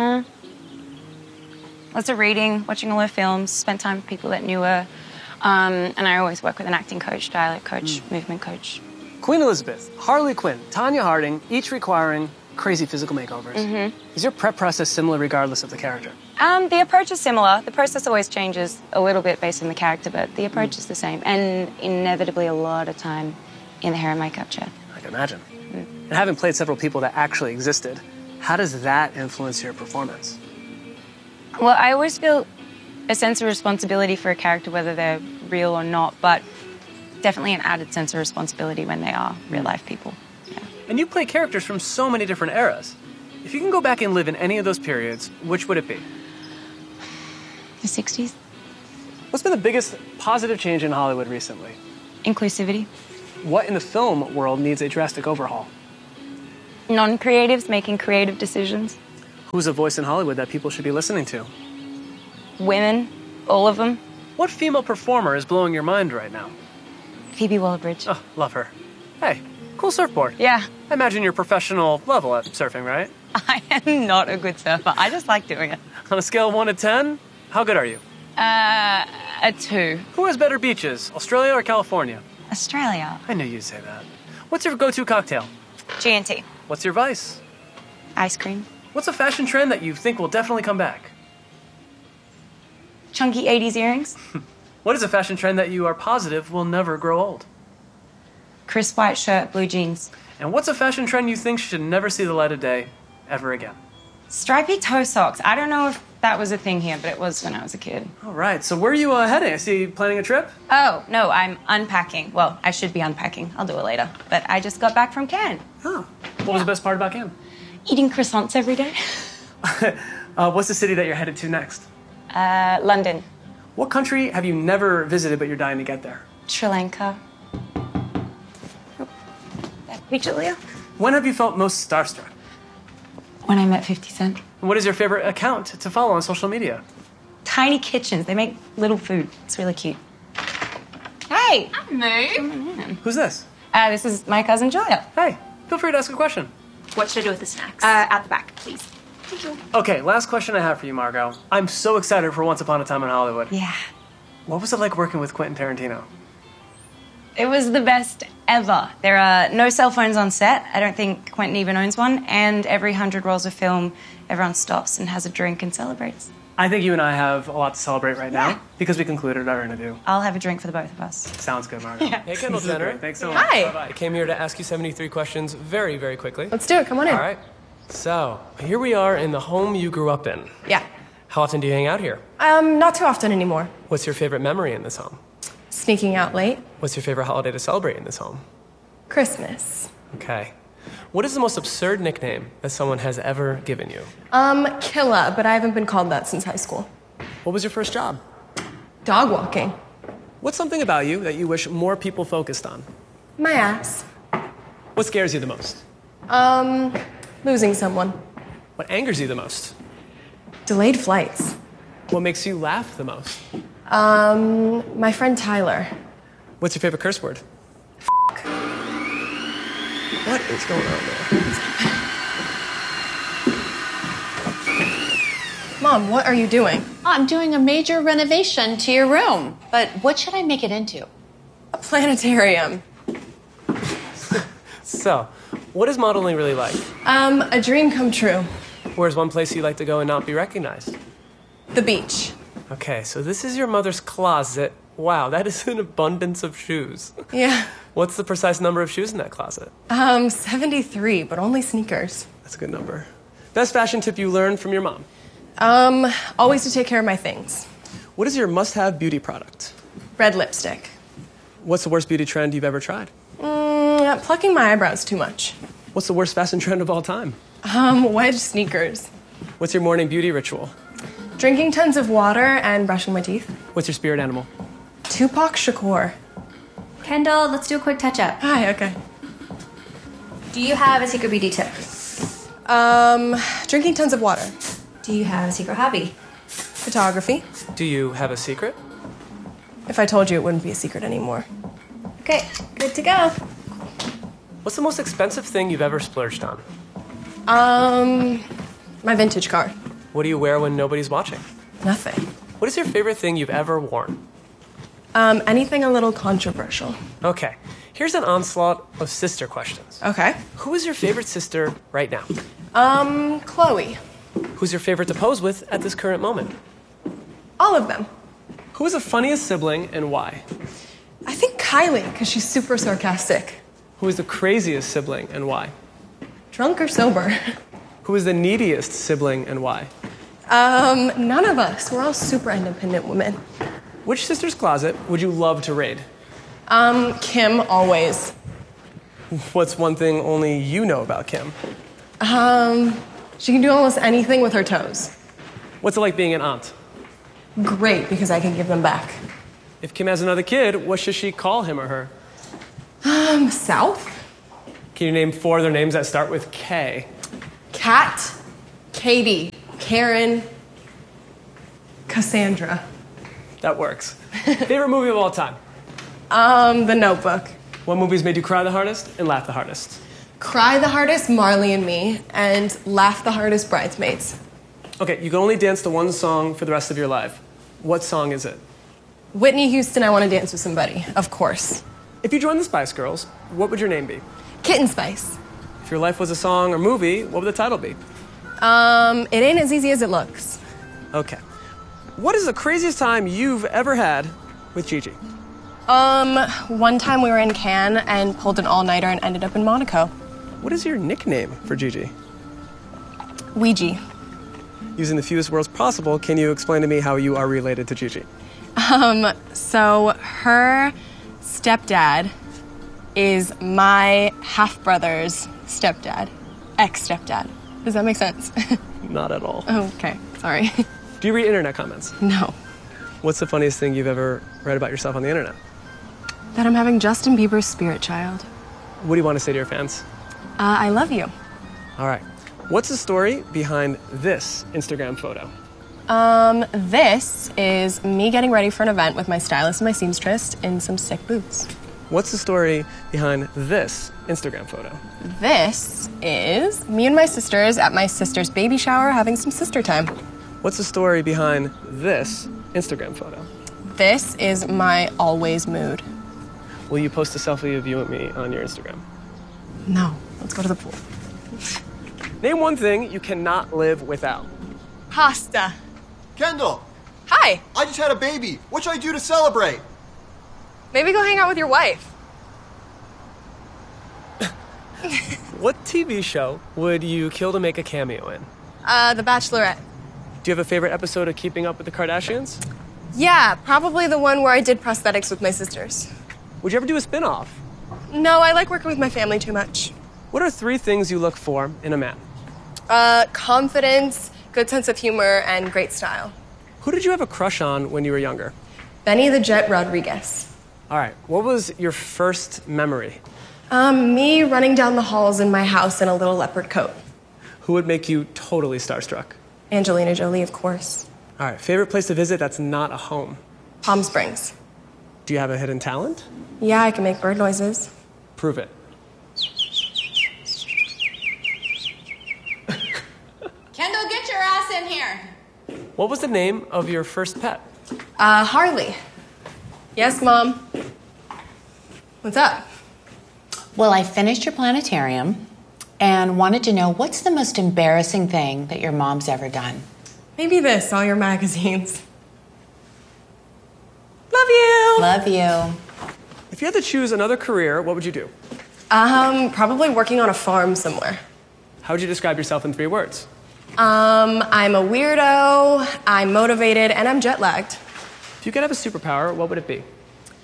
Lots of reading, watching all her films, spent time with people that knew her. And I always work with an acting coach, dialect coach, movement coach. Queen Elizabeth, Harley Quinn, Tonya Harding, each requiring crazy physical makeovers. Is your prep process similar regardless of the character? The approach is similar. The process always changes a little bit based on the character, but the approach is the same. And inevitably a lot of time in the hair and makeup chair. I can imagine. And having played several people that actually existed, how does that influence your performance? Well, I always feel a sense of responsibility for a character, whether they're real or not, but definitely an added sense of responsibility when they are real-life people. And you play characters from so many different eras. If you can go back and live in any of those periods, which would it be? The 60s. What's been the biggest positive change in Hollywood recently? Inclusivity. What in the film world needs a drastic overhaul? Non-creatives making creative decisions. Who's a voice in Hollywood that people should be listening to? Women, all of them. What female performer is blowing your mind right now? Phoebe Waller-Bridge. Oh, love her. Hey, cool surfboard. Yeah. I imagine you're professional level at surfing, right? I am not a good surfer. I just like doing it. On a scale of 1 to 10, how good are you? A 2. Who has better beaches, Australia or California? Australia. I knew you'd say that. What's your go-to cocktail? G&T. What's your vice? Ice cream. What's a fashion trend that you think will definitely come back? Chunky 80s earrings. What is a fashion trend that you are positive will never grow old? Crisp white shirt, blue jeans. And what's a fashion trend you think should never see the light of day ever again? Stripy toe socks. I don't know if that was a thing here, but it was when I was a kid. All right, so where are you heading? I see you planning a trip? Oh, no, I'm unpacking. Well, I should be unpacking. I'll do it later. But I just got back from Cannes. Oh, what was the best part about Cannes? Eating croissants every day. What's the city that you're headed to next? London. What country have you never visited but you're dying to get there? Sri Lanka. Hey, Julia. When have you felt most starstruck? When I met 50 Cent. What is your favorite account to follow on social media? Tiny Kitchens. They make little food. It's really cute. Hey! Moo. Who's this? This is my cousin Julia. Hey, feel free to ask a question. What should I do with the snacks? At the back, please. Thank you. Okay, last question I have for you, Margot. I'm so excited for Once Upon a Time in Hollywood. Yeah. What was it like working with Quentin Tarantino? It was the best ever. There are no cell phones on set. I don't think Quentin even owns one. And every 100 rolls of film, everyone stops and has a drink and celebrates. I think you and I have a lot to celebrate right now because we concluded our interview. I'll have a drink for the both of us. Sounds good, Margot. Yeah. Hey, Kendall Jenner. Thanks so much. Hi. Bye-bye. I came here to ask you 73 questions very, very quickly. Let's do it. Come on in. All right. So, here we are in the home you grew up in. Yeah. How often do you hang out here? Not too often anymore. What's your favorite memory in this home? Sneaking out late. What's your favorite holiday to celebrate in this home? Christmas. Okay. What is the most absurd nickname that someone has ever given you? Killa, but I haven't been called that since high school. What was your first job? Dog walking. What's something about you that you wish more people focused on? My ass. What scares you the most? Losing someone. What angers you the most? Delayed flights. What makes you laugh the most? My friend Tyler. What's your favorite curse word? What is going on there? Mom, what are you doing? I'm doing a major renovation to your room, but what should I make it into? A planetarium. So, what is modeling really like? A dream come true. Where's one place you like to go and not be recognized? The beach. Okay, so this is your mother's closet. Wow, that is an abundance of shoes. Yeah. What's the precise number of shoes in that closet? 73, but only sneakers. That's a good number. Best fashion tip you learned from your mom? Always to take care of my things. What is your must-have beauty product? Red lipstick. What's the worst beauty trend you've ever tried? Plucking my eyebrows too much. What's the worst fashion trend of all time? Wedge sneakers. What's your morning beauty ritual? Drinking tons of water and brushing my teeth. What's your spirit animal? Tupac Shakur. Kendall, let's do a quick touch-up. Hi, okay. Do you have a secret beauty tip? Drinking tons of water. Do you have a secret hobby? Photography. Do you have a secret? If I told you, it wouldn't be a secret anymore. Okay, good to go. What's the most expensive thing you've ever splurged on? My vintage car. What do you wear when nobody's watching? Nothing. What is your favorite thing you've ever worn? Anything a little controversial. Okay, here's an onslaught of sister questions. Okay. Who is your favorite sister right now? Chloe. Who's your favorite to pose with at this current moment? All of them. Who is the funniest sibling and why? I think Kylie, because she's super sarcastic. Who is the craziest sibling and why? Drunk or sober? Who is the neediest sibling and why? None of us. We're all super independent women. Which sister's closet would you love to raid? Kim, always. What's one thing only you know about Kim? She can do almost anything with her toes. What's it like being an aunt? Great, because I can give them back. If Kim has another kid, what should she call him or her? South? Can you name 4 other names that start with K? Kat, Katie, Karen, Cassandra. That works. Favorite movie of all time? The Notebook. What movies made you cry the hardest and laugh the hardest? Cry the hardest, Marley and Me, and laugh the hardest, Bridesmaids. Okay, you can only dance to one song for the rest of your life. What song is it? Whitney Houston, I Want to Dance with Somebody, of course. If you joined the Spice Girls, what would your name be? Kitten Spice. If your life was a song or movie, what would the title be? It ain't as easy as it looks. Okay. What is the craziest time you've ever had with Gigi? One time we were in Cannes and pulled an all-nighter and ended up in Monaco. What is your nickname for Gigi? Ouija. Using the fewest words possible, can you explain to me how you are related to Gigi? So her stepdad is my half-brother's stepdad, ex-stepdad. Does that make sense? Not at all. Oh, okay, sorry. Do you read internet comments? No. What's the funniest thing you've ever read about yourself on the internet? That I'm having Justin Bieber's spirit child. What do you want to say to your fans? I love you. All right. What's the story behind this Instagram photo? This is me getting ready for an event with my stylist and my seamstress in some sick boots. What's the story behind this Instagram photo? This is me and my sisters at my sister's baby shower having some sister time. What's the story behind this Instagram photo? This is my always mood. Will you post a selfie of you and me on your Instagram? No, let's go to the pool. Name one thing you cannot live without. Pasta. Kendall! Hi! I just had a baby. What should I do to celebrate? Maybe go hang out with your wife. What TV show would you kill to make a cameo in? The Bachelorette. Do you have a favorite episode of Keeping Up with the Kardashians? Yeah, probably the one where I did prosthetics with my sisters. Would you ever do a spin-off? No, I like working with my family too much. What are 3 things you look for in a man? Confidence, good sense of humor, and great style. Who did you have a crush on when you were younger? Benny the Jet Rodriguez. All right, what was your first memory? Me running down the halls in my house in a little leopard coat. Who would make you totally starstruck? Angelina Jolie, of course. All right, favorite place to visit that's not a home? Palm Springs. Do you have a hidden talent? Yeah, I can make bird noises. Prove it. Kendall, get your ass in here. What was the name of your first pet? Harley. Yes, Mom. What's up? Well, I finished your planetarium and wanted to know what's the most embarrassing thing that your mom's ever done? Maybe this, all your magazines. Love you. Love you. If you had to choose another career, what would you do? Probably working on a farm somewhere. How would you describe yourself in 3 words? I'm a weirdo, I'm motivated, and I'm jet lagged. If you could have a superpower, what would it be?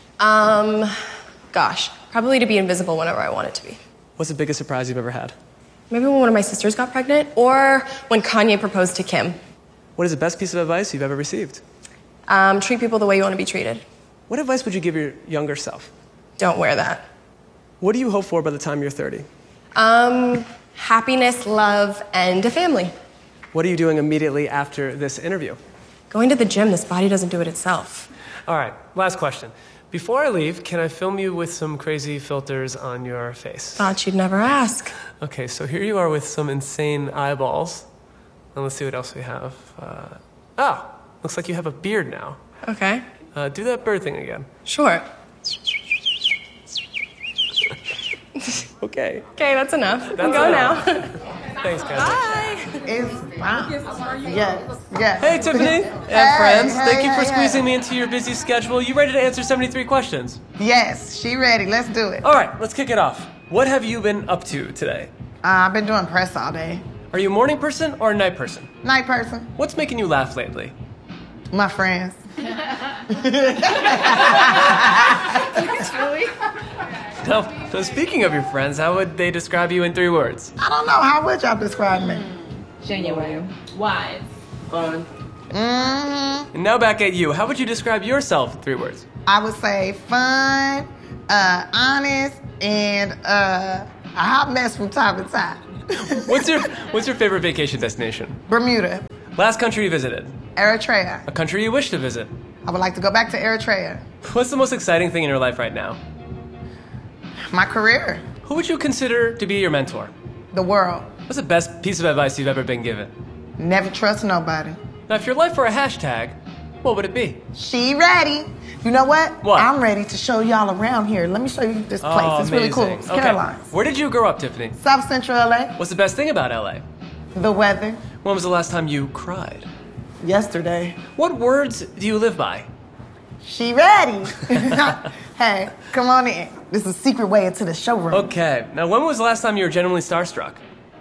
Gosh, probably to be invisible whenever I want it to be. What's the biggest surprise you've ever had? Maybe when one of my sisters got pregnant, or when Kanye proposed to Kim. What is the best piece of advice you've ever received? Treat people the way you want to be treated. What advice would you give your younger self? Don't wear that. What do you hope for by the time you're 30? Happiness, love, and a family. What are you doing immediately after this interview? Going to the gym, this body doesn't do it itself. All right, last question. Before I leave, can I film you with some crazy filters on your face? Thought you'd never ask. Okay, so here you are with some insane eyeballs. And let's see what else we have. Looks like you have a beard now. Okay. Do that bird thing again. Sure. Okay. Okay, that's enough. I'm going now. Thanks, guys. Bye. It's fine. Yes. Hey, Tiffany and friends. Thank you for squeezing me into your busy schedule. You ready to answer 73 questions? Yes, she ready. Let's do it. All right, let's kick it off. What have you been up to today? I've been doing press all day. Are you a morning person or a night person? Night person. What's making you laugh lately? My friends. friends, really. Now, speaking of your friends, how would they describe you in 3 words? I don't know. How would y'all describe me? Genuine. Wise. Fun. And now back at you. How would you describe yourself in 3 words? I would say fun, honest, and a hot mess from time to time. What's your favorite vacation destination? Bermuda. Last country you visited? Eritrea. A country you wish to visit? I would like to go back to Eritrea. What's the most exciting thing in your life right now? My career. Who would you consider to be your mentor? The world. What's the best piece of advice you've ever been given? Never trust nobody. Now, if your life were a hashtag, what would it be? She ready. You know what? What? I'm ready to show y'all around here. Let me show you this place. Oh, it's really cool. amazing. It's Okay. Caroline's. Where did you grow up, Tiffany? South Central LA. What's the best thing about LA? The weather. When was the last time you cried? Yesterday. What words do you live by? She ready. Hey, come on in. This is a secret way into the showroom. Okay. Now, when was the last time you were genuinely starstruck?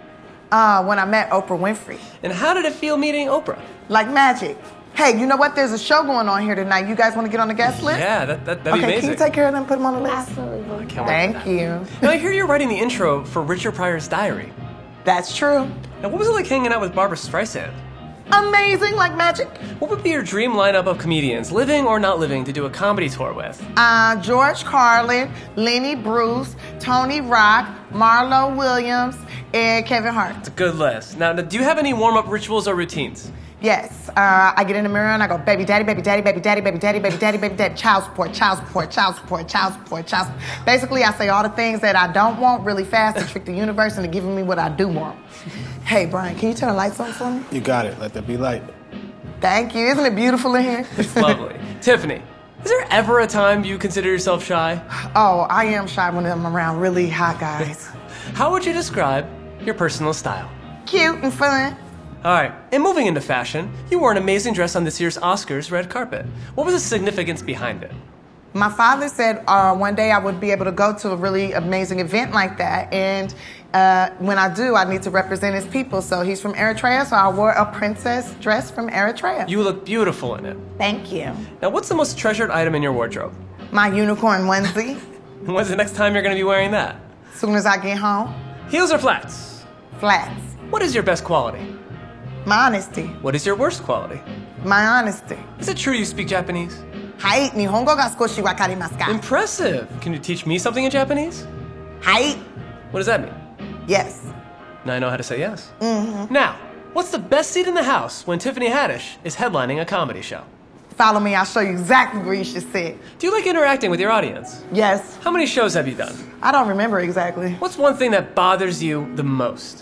When I met Oprah Winfrey. And how did it feel meeting Oprah? Like magic. Hey, you know what? There's a show going on here tonight. You guys want to get on the guest list? Yeah, that'd be okay, amazing. can you take care of them and put them on the list? Absolutely. I can't wait for Thank that. you. Now, I hear you're writing the intro for Richard Pryor's Diary. That's true. Now, what was it like hanging out with Barbara Streisand? Amazing, like magic. What would be your dream lineup of comedians, living or not living, to do a comedy tour with? George Carlin, Lenny Bruce, Tony Rock, Marlo Williams, and Kevin Hart. It's a good list. Now, do you have any warm-up rituals or routines? Yes. I get in the mirror and I go, baby daddy, baby daddy, baby daddy, baby daddy, baby daddy, baby daddy, child support, child support, child support, child support, child support. Basically, I say all the things that I don't want really fast to trick the universe into giving me what I do want. Hey, Brian, can you turn the lights on for me? You got it. Let there be light. Thank you. Isn't it beautiful in here? It's lovely. Tiffany, is there ever a time you consider yourself shy? Oh, I am shy when I'm around really hot guys. How would you describe your personal style? Cute and fun. All right, and moving into fashion, you wore an amazing dress on this year's Oscars red carpet. What was the significance behind it? My father said one day I would be able to go to a really amazing event like that, and when I do, I need to represent his people. So he's from Eritrea, so I wore a princess dress from Eritrea. You look beautiful in it. Thank you. Now, what's the most treasured item in your wardrobe? My unicorn onesie. When's the next time you're going to be wearing that? As soon as I get home. Heels or flats? Flats. What is your best quality? My honesty. What is your worst quality? My honesty. Is it true you speak Japanese? Hai, Nihongo ga skoshi wakarimasu ka? Impressive. Can you teach me something in Japanese? Hai. What does that mean? Yes. Now I know how to say yes. Mm-hmm. Now, what's the best seat in the house when Tiffany Haddish is headlining a comedy show? Follow me, I'll show you exactly where you should sit. Do you like interacting with your audience? Yes. How many shows have you done? I don't remember exactly. What's one thing that bothers you the most?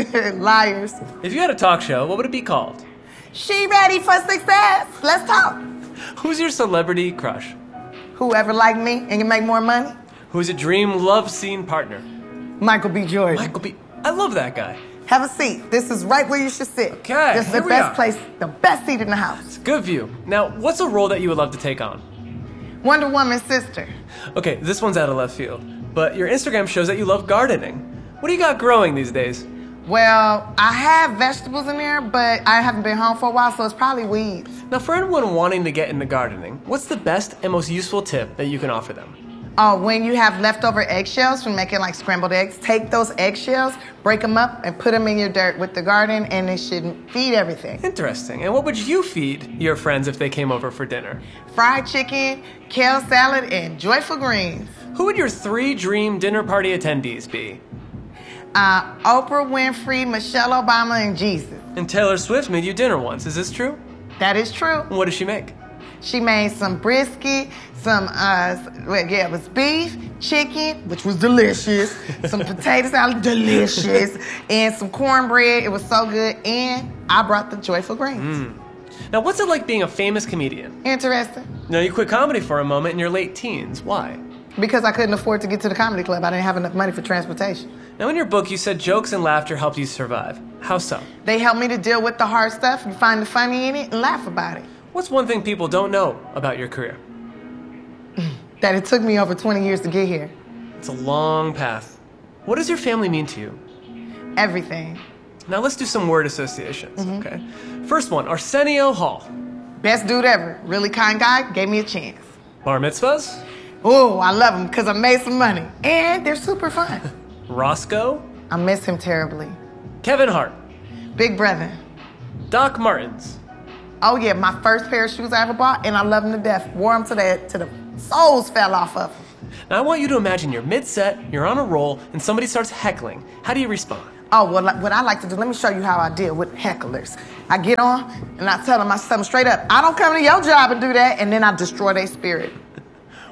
Liars. If you had a talk show, what would it be called? She ready for success. Let's talk. Who's your celebrity crush? Whoever like me and can make more money. Who's a dream love scene partner? Michael B. Jordan. Michael B. I love that guy. Have a seat. This is right where you should sit. Okay, This is the here we best are. place, the best seat in the house. It's a good view. Now, what's a role that you would love to take on? Wonder Woman's sister. Okay, this one's out of left field, but your Instagram shows that you love gardening. What do you got growing these days? Well, I have vegetables in there, but I haven't been home for a while, so it's probably weeds. Now, for anyone wanting to get into gardening, what's the best and most useful tip that you can offer them? When you have leftover eggshells from making like scrambled eggs, take those eggshells, break them up, and put them in your dirt with the garden, and it should feed everything. Interesting. And what would you feed your friends if they came over for dinner? Fried chicken, kale salad, and joyful greens. Who would your 3 dream dinner party attendees be? Oprah Winfrey, Michelle Obama, and Jesus. And Taylor Swift made you dinner once. Is this true? That is true. What did she make? She made some brisket, it was beef, chicken, which was delicious, some potato salad, delicious, and some cornbread. It was so good, and I brought the joyful greens. Now, what's it like being a famous comedian? Interesting. Now, you quit comedy for a moment in your late teens. Why? Because I couldn't afford to get to the comedy club. I didn't have enough money for transportation. Now, in your book, you said jokes and laughter helped you survive. How so? They helped me to deal with the hard stuff and find the funny in it and laugh about it. What's one thing people don't know about your career? That it took me over 20 years to get here. It's a long path. What does your family mean to you? Everything. Now let's do some word associations, okay? First one, Arsenio Hall. Best dude ever. Really kind guy, gave me a chance. Bar mitzvahs? Oh, I love them because I made some money. And they're super fun. Roscoe? I miss him terribly. Kevin Hart? Big brother. Doc Martens? Oh, yeah, my first pair of shoes I ever bought, and I love them to death. Wore them to the soles fell off of them. Now I want you to imagine you're mid-set, you're on a roll, and somebody starts heckling. How do you respond? Oh, well, what I like to do, let me show you how I deal with hecklers. I get on, and I tell them straight up, I don't come to your job and do that, and then I destroy their spirit.